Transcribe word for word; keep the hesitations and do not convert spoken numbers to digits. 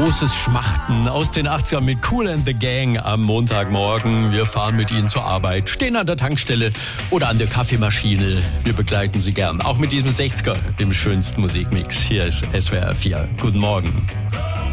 großes Schmachten aus den achtzigern mit Kool and the Gang am Montagmorgen. Wir fahren mit Ihnen zur Arbeit, stehen an der Tankstelle oder an der Kaffeemaschine. Wir begleiten Sie gern, auch mit diesem sechziger, dem schönsten Musikmix. Hier ist S W R vier. Guten Morgen.